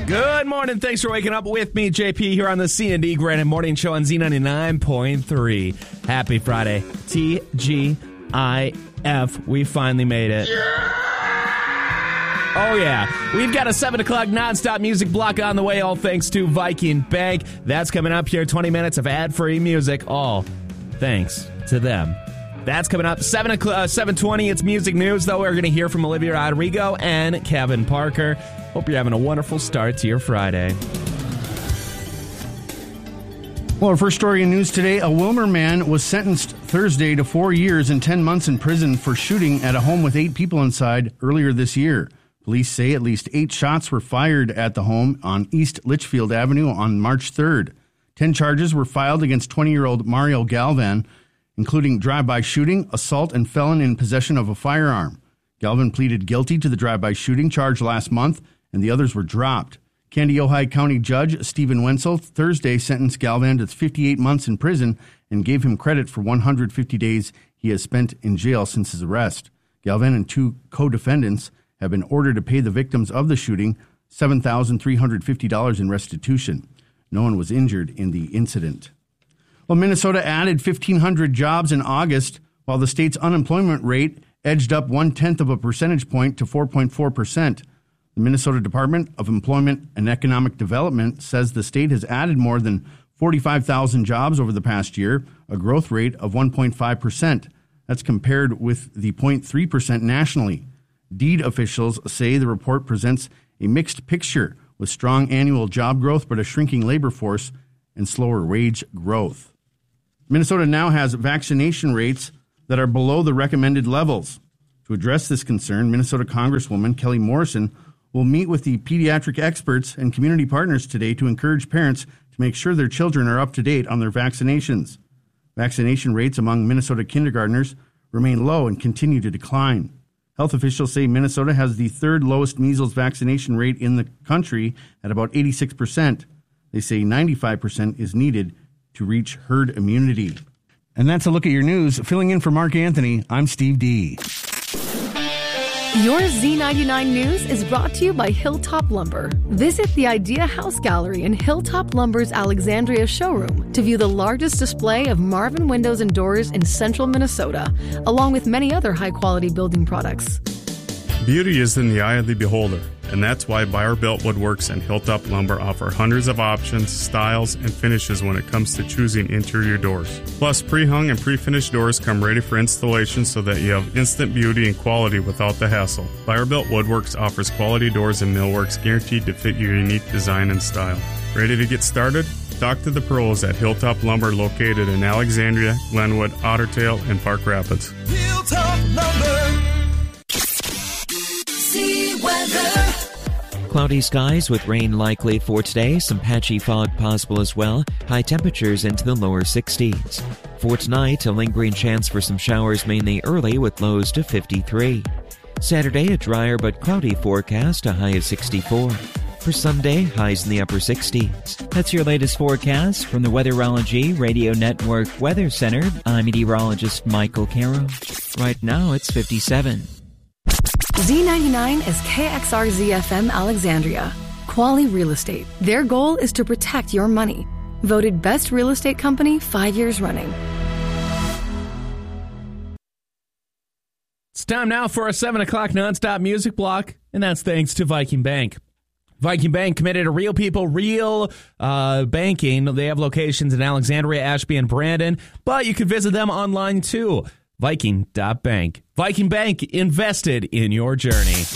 Good morning. Thanks for waking up with me, JP, here on the C&D Granite Morning Show on Z99.3. Happy Friday. TGIF. We finally made it. Oh, yeah. We've got a 7 o'clock nonstop music block on the way, all thanks to Viking Bank. That's coming up here. 20 minutes of ad-free music, all thanks to them. That's coming up. 7:20, it's music news, though. We're going to hear from Olivia Rodrigo and Kevin Parker. Hope you're having a wonderful start to your Friday. Well, our first story in news today, a Wilmer man was sentenced Thursday to 4 years and 10 months in prison for shooting at a home with 8 people inside earlier this year. Police say at least 8 shots were fired at the home on East Litchfield Avenue on March 3rd. 10 charges were filed against 20-year-old Mario Galvan, including drive-by shooting, assault, and felon in possession of a firearm. Galvan pleaded guilty to the drive-by shooting charge last month, and the others were dropped. Kandiyohi County Judge Stephen Wenzel Thursday sentenced Galvan to 58 months in prison and gave him credit for 150 days he has spent in jail since his arrest. Galvan and 2 co-defendants have been ordered to pay the victims of the shooting $7,350 in restitution. No one was injured in the incident. Well, Minnesota added 1,500 jobs in August, while the state's unemployment rate edged up 0.1 of a percentage point to 4.4%. The Minnesota Department of Employment and Economic Development says the state has added more than 45,000 jobs over the past year, a growth rate of 1.5%. That's compared with the 0.3% nationally. DEED officials say the report presents a mixed picture with strong annual job growth but a shrinking labor force and slower wage growth. Minnesota now has vaccination rates that are below the recommended levels. To address this concern, Minnesota Congresswoman Kelly Morrison will meet with the pediatric experts and community partners today to encourage parents to make sure their children are up to date on their vaccinations. Vaccination rates among Minnesota kindergartners remain low and continue to decline. Health officials say Minnesota has the 3rd lowest measles vaccination rate in the country at about 86%. They say 95% is needed to reach herd immunity. And that's a look at your news. Filling in for Mark Anthony, I'm Steve D. Your Z99 News is brought to you by Hilltop Lumber. Visit the Idea House Gallery in Hilltop Lumber's Alexandria showroom to view the largest display of Marvin windows and doors in central Minnesota, along with many other high-quality building products. Beauty is in the eye of the beholder, and that's why Buyer-Built Woodworks and Hilltop Lumber offer hundreds of options, styles, and finishes when it comes to choosing interior doors. Plus, pre-hung and pre-finished doors come ready for installation so that you have instant beauty and quality without the hassle. Buyer-Built Woodworks offers quality doors and millworks guaranteed to fit your unique design and style. Ready to get started? Talk to the pros at Hilltop Lumber, located in Alexandria, Glenwood, Otter Tail, and Park Rapids. Hilltop Lumber. Weather. Cloudy skies with rain likely for today. Some patchy fog possible as well. High temperatures into the lower 60s. For tonight, a lingering chance for some showers mainly early with lows to 53. Saturday, a drier but cloudy forecast, a high of 64. For Sunday, highs in the upper 60s. That's your latest forecast from the Weatherology Radio Network Weather Center. I'm meteorologist Michael Caro. Right now, it's 57. Z99 is KXRZ-FM Alexandria. Quali Real Estate. Their goal is to protect your money. Voted Best Real Estate Company 5 years running. It's time now for a 7 o'clock nonstop music block, and that's thanks to Viking Bank. Viking Bank, committed to real people, real banking. They have locations in Alexandria, Ashby, and Brandon, but you can visit them online too. Viking.bank. Viking Bank, invested in your journey.